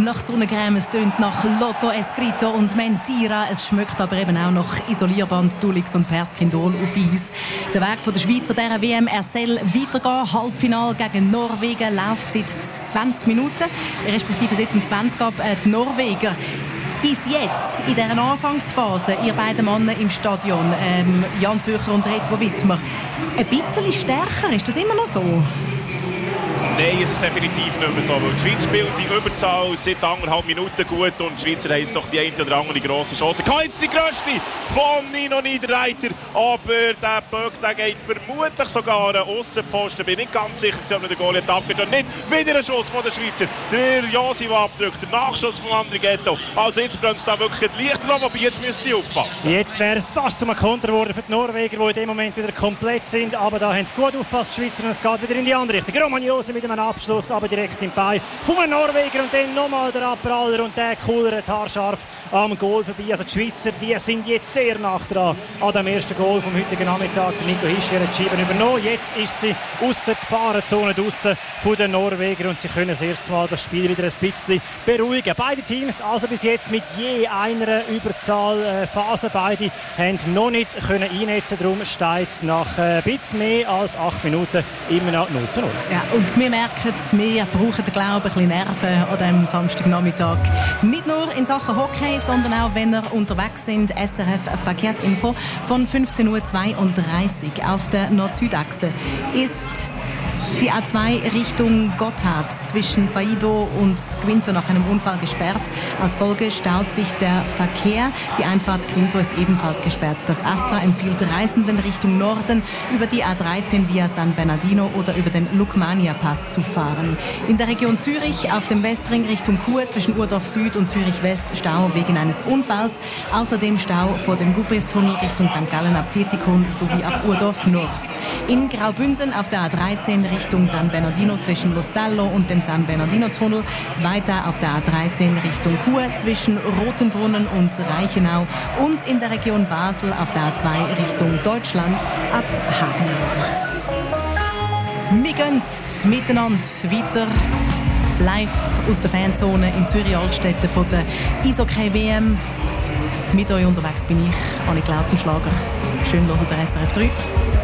nach Sonnencreme, es tönt nach Loco Escrito und Mentira. Es schmeckt aber eben auch nach Isolierband, Dulix und Perskindol auf Eis. Der Weg von der Schweiz an dieser WM, er soll weitergehen. Halbfinale gegen Norwegen läuft seit 20 Minuten, respektive seit dem 20 ab. Die Norweger bis jetzt, in dieser Anfangsphase, ihr beiden Männer im Stadion, Jan Zürcher und Retvo Wittmer, ein bisschen stärker, ist das immer noch so? Nein, es ist definitiv nicht mehr so. Weil die Schweiz spielt die Überzahl seit 1,5 Minuten gut und die Schweizer haben jetzt doch die eine oder andere grosse Chance. Jetzt die grösste von Nino Niederreiter, aber der Böck der geht vermutlich sogar an Aussenpfosten. Bin nicht ganz sicher, ob der Goalie abgeht und nicht. Wieder ein Schuss von den Schweizer. Der Josi, der abdrückt, der Nachschuss von Andrighetto. Also jetzt brennt es da wirklich Lichter an, aber jetzt müssen sie aufpassen. Jetzt wäre es fast zum Konter geworden für die Norweger, die in dem Moment wieder komplett sind. Aber da haben sie gut aufgepasst, die Schweizer, und es geht wieder in die andere Richtung. Romagnosi mit einem Abschluss, aber direkt im Bein von einem Norweger und dann nochmal der Abpraller und der kullert haarscharf am Goal vorbei. Also die Schweizer, die sind jetzt sehr nah dran an dem ersten Goal vom heutigen Nachmittag. Der Nico Hischier hat die Scheibe übernommen. Jetzt ist sie aus der Gefahrenzone draussen von den Norwegern und sie können das erste Mal das Spiel wieder ein bisschen beruhigen. Beide Teams also bis jetzt mit je einer Überzahlphase. Beide haben noch nicht können einnetzen, darum steht es nach ein bisschen mehr als 8 Minuten immer noch 0:0. Ja, und wir merken, wir brauchen, glaube ich, ein bisschen Nerven an diesem Samstagnachmittag. Nicht nur in Sachen Hockey, sondern auch, wenn wir unterwegs sind. SRF Verkehrsinfo von 15:32 Uhr auf der Nord-Süd-Achse ist die A2 Richtung Gotthard zwischen Faido und Quinto nach einem Unfall gesperrt. Als Folge staut sich der Verkehr. Die Einfahrt Quinto ist ebenfalls gesperrt. Das Astra empfiehlt Reisenden Richtung Norden über die A13 via San Bernardino oder über den Lukmania-Pass zu fahren. In der Region Zürich auf dem Westring Richtung Chur zwischen Urdorf Süd und Zürich West Stau wegen eines Unfalls. Außerdem Stau vor dem Gubristunnel Richtung St. Gallen ab Dietikon sowie ab Urdorf Nord. In Graubünden auf der A13 Richtung San Bernardino zwischen Lostallo und dem San Bernardino-Tunnel. Weiter auf der A13 Richtung Chur zwischen Rotenbrunnen und Reichenau. Und in der Region Basel auf der A2 Richtung Deutschland ab Hagenau. Wir gehen miteinander weiter. Live aus der Fanzone in Zürich-Altstetten von der Eishockey-WM. Mit euch unterwegs bin ich, Annik Lautenschlager. Schön hören der SRF 3.